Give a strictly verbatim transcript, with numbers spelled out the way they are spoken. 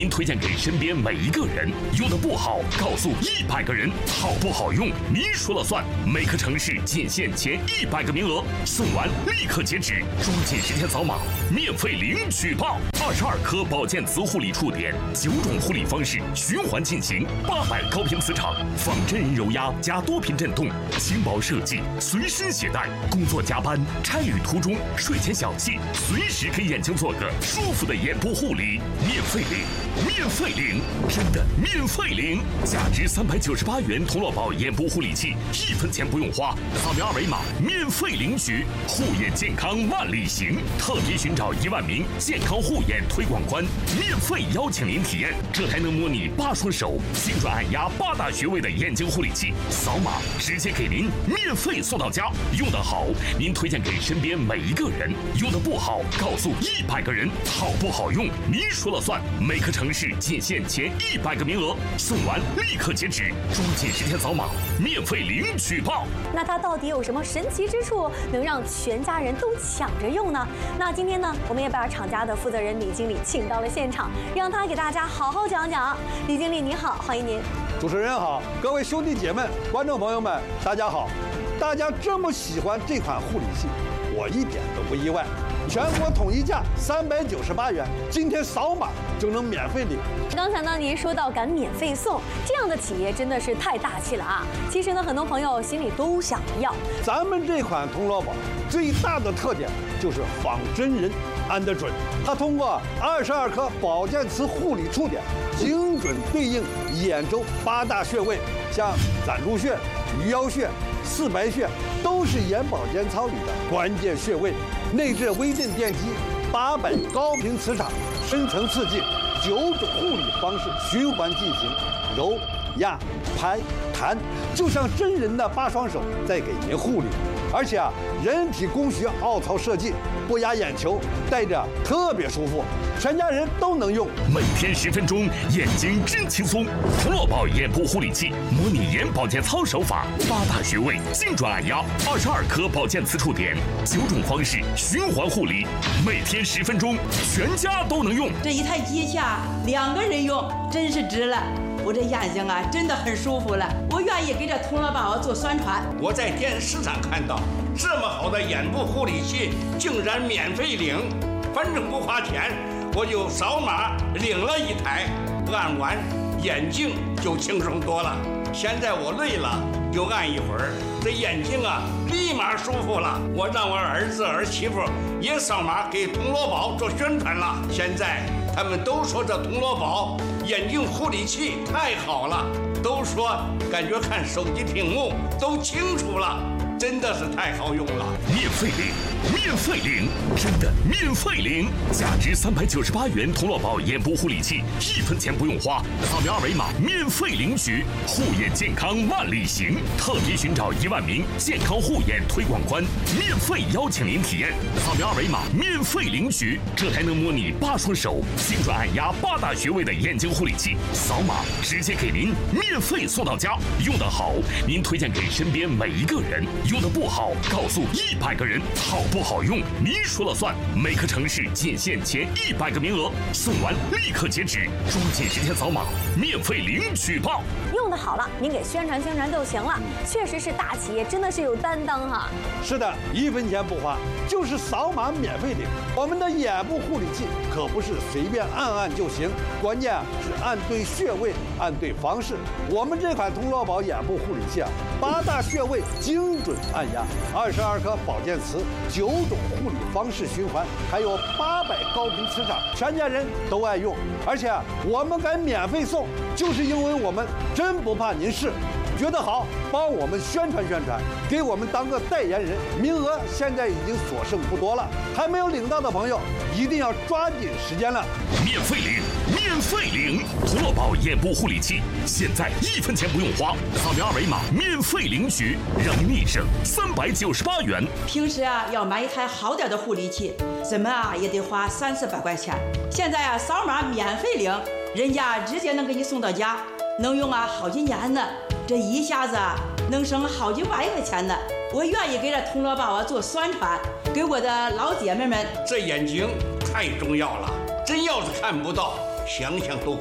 您推荐给身边每一个人，用的不好，告诉一百个人，好不好用，您说了算。每个城市仅限前一百个名额，送完立刻截止，抓紧时间扫码，免费领取吧！二十二颗保健磁护理触点，九种护理方式循环进行，八百高频磁场，仿真人揉压加多频震动，轻薄设计，随身携带，工作加班、差旅途中、睡前小憩，随时给眼睛做个舒服的眼部护理，免费领。免费领，真的免费领！价值三百九十八元童乐宝眼部护理器，一分钱不用花，扫描二维码免费领取。护眼健康万里行，特别寻找一万名健康护眼推广官，免费邀请您体验这台能模拟八双手、精准按压八大穴位的眼睛护理器，扫码直接给您免费送到家。用得好，您推荐给身边每一个人；用得不好，告诉一百个人，好不好用，您说了算。每个城市仅限前一百个名额，送完立刻截止，抓紧时间扫码，免费领取吧！ 那它到底有什么神奇之处，能让全家人都抢着用呢？那今天呢，我们也把厂家的负责人李经理请到了现场，让他给大家好好讲讲。李经理您好，欢迎您。 主持人好，各位兄弟姐妹、观众朋友们，大家好！大家这么喜欢这款护理器，我一点都不意外。全国统一价三百九十八元，今天扫码就能免费领。 刚才呢，您说到敢免费送，这样的企业真的是太大气了啊！其实呢，很多朋友心里都想要。 咱们这款童乐宝最大的特点就是仿真人按得准，它通过二十二颗保健磁护理触点，精准对应眼周八大穴位，像攒竹穴、鱼腰穴、四白穴，都是眼保健操里的关键穴位。内置微震电机，八百高频磁场，深层刺激，九种护理方式循环进行，揉、压、拍、弹，就像真人的八双手在给您护理。而且啊，人体工学凹槽设计，不压眼球，戴着特别舒服，全家人都能用。 每天十分钟，眼睛真轻松。童乐宝眼部护理器，模拟眼保健操手法，八大穴位精准按压，二十二颗保健磁触点，九种方式循环护理，每天十分钟，全家都能用。 这一台机器啊，两个人用真是值了。我这眼睛啊，真的很舒服了。我愿意给这童乐宝做宣传。 我在电视上看到这么好的眼部护理器，竟然免费领，反正不花钱，我就扫码领了一台。按完眼睛就轻松多了。现在我累了，就按一会儿，这眼睛啊立马舒服了。我让我儿子儿媳妇也扫码给童乐宝做宣传了。现在他们都说这童乐宝眼睛护理器太好了，都说感觉看手机屏幕都清楚了，真的是太好用了。 免费领，免费领，真的免费领！价值三百九十八元童乐宝眼部护理器，一分钱不用花，扫描二维码免费领取。护眼健康万里行，特别寻找一万名健康护眼推广官，免费邀请您体验。扫描二维码免费领取这台能模拟八双手、精准按压八大穴位的眼睛护理器，扫码直接给您免费送到家。用得好，您推荐给身边每一个人；用得不好，告诉一百个人，好不好用，您说了算。每个城市仅限前一百个名额，送完立刻截止，抓紧时间扫码，免费领取吧！ 用得好了，您给宣传宣传就行了。确实是大企业，真的是有担当哈。 是的，一分钱不花，就是扫码免费领。我们的眼部护理器可不是随便按按就行，关键啊是按对穴位，按对方式。我们这款童乐宝眼部护理器啊，八大穴位精准按压，二十二颗保健磁，九种护理方式循环，还有八百高频磁场，全家人都爱用。而且啊，我们敢免费送，就是因为我们真不怕您试。觉得好，帮我们宣传宣传，给我们当个代言人。名额现在已经所剩不多了，还没有领到的朋友一定要抓紧时间了。 免费领，免费领！童乐宝眼部护理器，现在一分钱不用花，扫描二维码免费领取，让您立省三百九十八元。 平时啊，要买一台好点的护理器，怎么啊也得花三四百块钱。现在啊，扫码免费领，人家直接能给你送到家，能用啊好几年呢。这一下子啊，能省好几万块钱呢。我愿意给这童乐宝啊做宣传，给我的老姐妹们。 这眼睛太重要了，真要是看不到， 想想都